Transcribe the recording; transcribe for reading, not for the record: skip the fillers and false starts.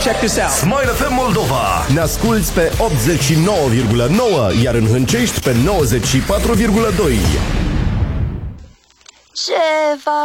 check this out. Smile FM Moldova. Ne asculți pe 89,9, iar în Hâncești pe 94,2. Ce fac